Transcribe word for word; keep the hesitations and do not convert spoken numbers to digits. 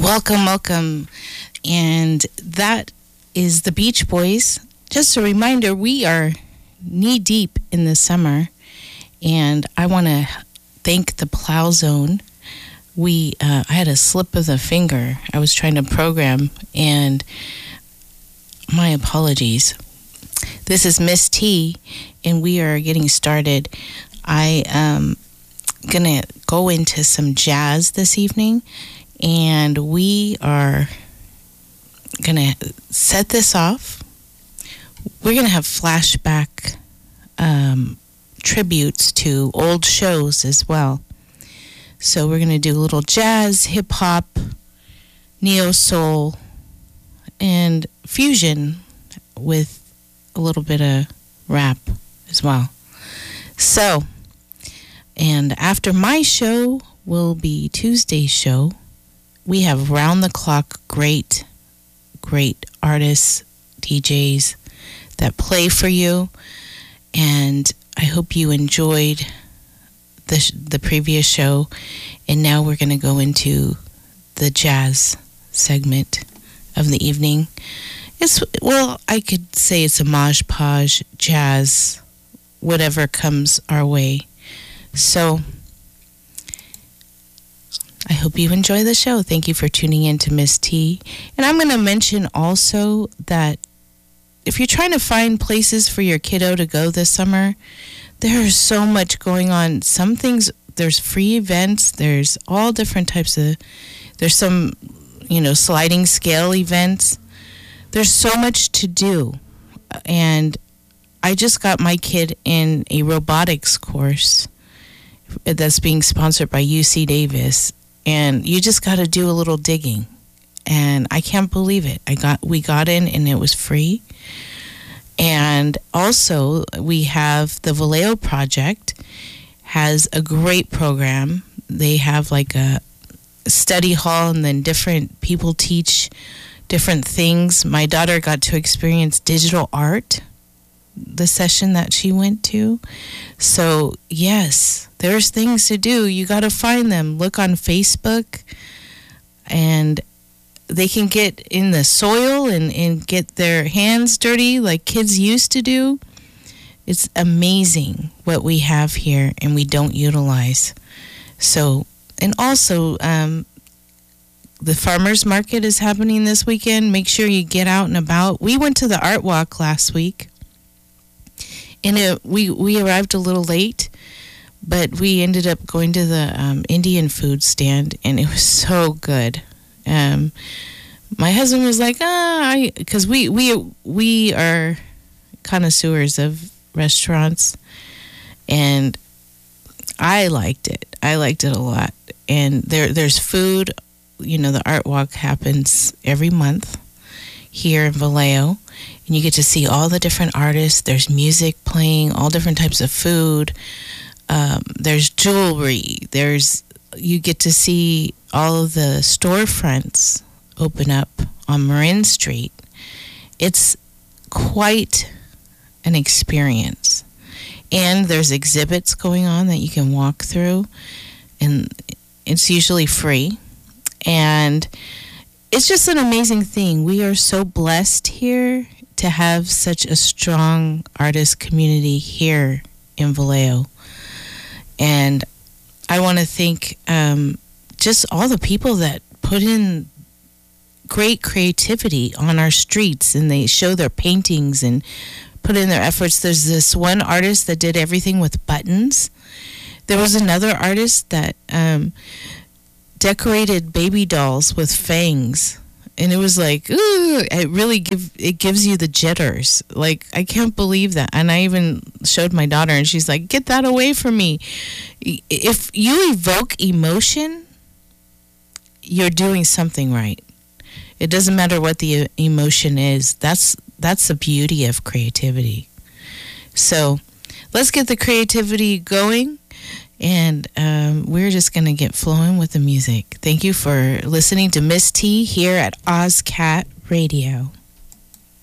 Welcome, welcome. And that is the Beach Boys. Just a reminder, we are knee deep in the summer, and I want to thank the Plow Zone. We, uh, I had a slip of the finger. I was trying to program, and my apologies. This is Miss T, and we are getting started. I am going to go into some jazz this evening, and we are going to set this off. We're going to have flashback um, tributes to old shows as well. So we're going to do a little jazz, hip-hop, neo-soul, and fusion with a little bit of rap as well. So, and after my show will be Tuesday's show. We have round-the-clock great, great artists, D Js that play for you, and I hope you enjoyed the sh- the previous show. And now we're going to go into the jazz segment of the evening. It's, well, I could say it's a Maj Podge jazz, whatever comes our way. So I hope you enjoy the show. Thank you for tuning in to Miss T. And I'm going to mention also that if you're trying to find places for your kiddo to go this summer, there is so much going on. Some things, there's free events. There's all different types of, there's some, you know, sliding scale events. There's so much to do. And I just got my kid in a robotics course that's being sponsored by U C Davis. And you just got to do a little digging. And I can't believe it. I got we got in and it was free. And also we have the Vallejo Project has a great program. They have like a study hall, and then different people teach different things. My daughter got to experience digital art, the session that she went to. So yes, there's things to do. You got to find them. Look on Facebook, and they can get in the soil and, and get their hands dirty like kids used to do. It's amazing what we have here and we don't utilize. So, and also, um, the farmers market is happening this weekend. Make sure you get out and about. We went to the art walk last week, and it, we, we arrived a little late, but we ended up going to the um, Indian food stand, and it was so good. Um, my husband was like, ah, I, because we, we, we are connoisseurs of restaurants, and I liked it. I liked it a lot. And there, there's food. You know, the art walk happens every month here in Vallejo, and you get to see all the different artists. There's music playing, all different types of food. Um, there's jewelry. There's, you get to see all of the storefronts open up on Marin Street. It's quite an experience. And there's exhibits going on that you can walk through, and it's usually free. And it's just an amazing thing. We are so blessed here to have such a strong artist community here in Vallejo. And I want to thank um, just all the people that put in great creativity on our streets, and they show their paintings and put in their efforts. There's this one artist that did everything with buttons. There was another artist that um, decorated baby dolls with fangs, and it was like, ooh, it really give it gives you the jitters. Like, I can't believe that. And I even showed my daughter, and she's like, get that away from me. If you evoke emotion, you're doing something right. It doesn't matter what the emotion is. That's that's the beauty of creativity. So let's get the creativity going, and um, we're just going to get flowing with the music. Thank you for listening to Miss T here at OzCat Radio.